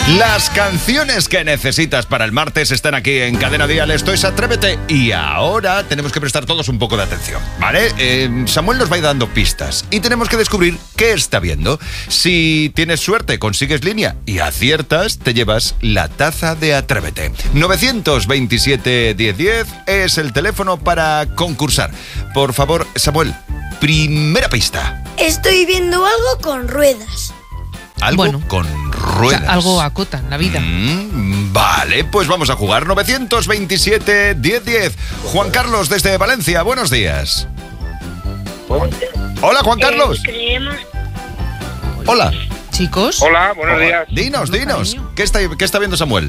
Las canciones que necesitas para el martes están aquí en Cadena Dial. Esto es Atrévete. Y ahora tenemos que prestar todos un poco de atención, ¿vale? Samuel nos va a ir dando pistas y tenemos que descubrir qué está viendo. Si tienes suerte, consigues línea y aciertas, te llevas la taza de Atrévete. 927-1010 es el teléfono para concursar. Por favor, Samuel, primera pista. Estoy viendo algo con ruedas. Algo con ruedas. O sea, algo acota en la vida. Vale, pues vamos a jugar. 927-1010. Juan Carlos desde Valencia, buenos días. Hola, Juan Carlos. Creemos. Hola. Chicos. Hola, buenos días. Dinos. ¿Qué está viendo Samuel?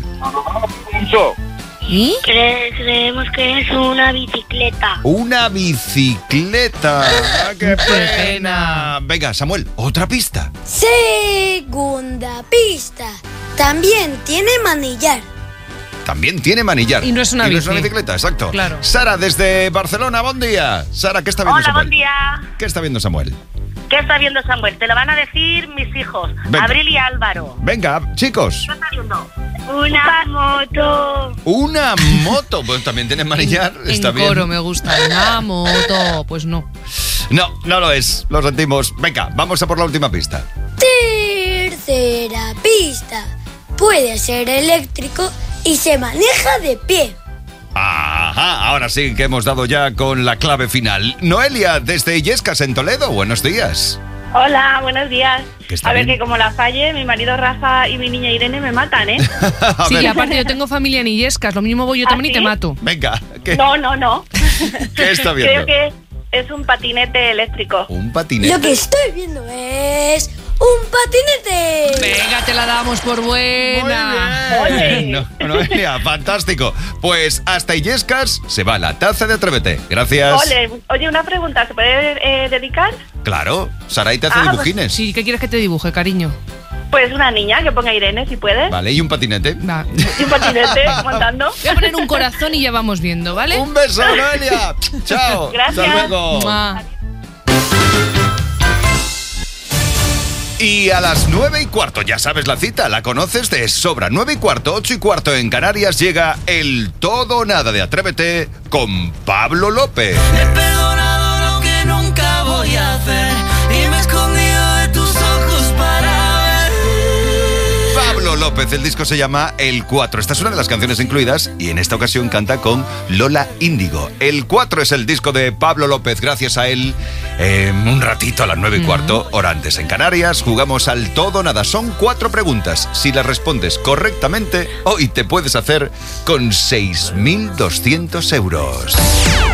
¿Y? Creemos que es una bicicleta. Una bicicleta. ¡Qué pena! Venga, Samuel, otra pista. Segunda pista. También tiene manillar. También tiene manillar. Y no es una No es bici. una bicicleta, exacto. Claro. Sara, desde Barcelona, buen día. Sara, ¿qué está viendo Hola, Samuel? buen día. ¿Qué está viendo Samuel? ¿Qué está viendo Samuel? Te lo van a decir mis hijos, Venga. Abril y Álvaro. Venga, chicos. ¿Qué está viendo? Una moto. Una moto. Pues también tiene manillar. Está En bien. coro me gusta. Una moto. Pues no. No lo es. Lo sentimos. Venga, vamos a por la última pista. Tercera pista. Puede ser eléctrico y se maneja de pie. Ajá, ahora sí que hemos dado ya con la clave final. Noelia, desde Illescas, en Toledo, buenos días. Hola, buenos días. ¿Qué está A ver, bien? que como la falle, mi marido Rafa y mi niña Irene me matan, ¿eh? A Sí, ver, y aparte yo tengo familia en Illescas. Lo mismo voy yo también y te ¿sí? mato. venga, ¿qué No. ¿Qué está viendo? Creo que es un patinete eléctrico. Un patinete. Lo que estoy viendo es un patinete. Venga, te la damos por buena. Oye. Noelia, fantástico. Pues hasta Illescas se va la taza de Atrévete. Gracias. Oye, una pregunta, ¿se puede dedicar? Claro, Saray te hace Ah, pues dibujines. Sí, ¿qué quieres que te dibuje, cariño? Pues una niña que ponga Irene, si puede. Vale, y un patinete. Va. Y un patinete montando. Voy a poner un corazón y ya vamos viendo, ¿vale? Un beso, Noelia. Chao. Gracias. Hasta luego. Mua. Y a las 9:15, ya sabes la cita, la conoces de sobra. 9:15, 8:15 en Canarias llega el Todo o Nada de Atrévete con Pablo López. He perdonado lo que nunca voy a hacer y me he escondido de tus ojos para ver. Pablo López, el disco se llama El 4. Esta es una de las canciones incluidas y en esta ocasión canta con Lola Índigo. El 4 es el disco de Pablo López. Gracias a él, un ratito a las 9:15, hora antes en Canarias, jugamos al Todo o Nada. Son 4 preguntas. Si las respondes correctamente, hoy te puedes hacer con 6.200 euros.